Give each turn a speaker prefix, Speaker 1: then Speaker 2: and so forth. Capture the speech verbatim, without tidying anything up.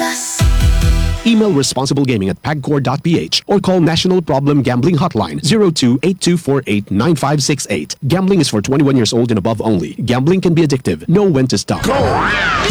Speaker 1: Plus.
Speaker 2: Email responsiblegaming at pagcor dot p h or call National Problem Gambling Hotline zero two eight two four eight nine five six eight. Gambling is for twenty-one years old and above only. Gambling can be addictive. Know when to stop.
Speaker 3: Go!